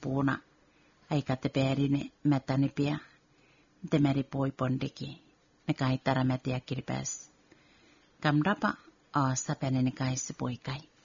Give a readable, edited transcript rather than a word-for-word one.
puuna. Aika te peerine mätäni pia. Te meri poi pondiki. Ne kai taramätiä kirpäs. Kamrapa aassa päneni kaissa poikai.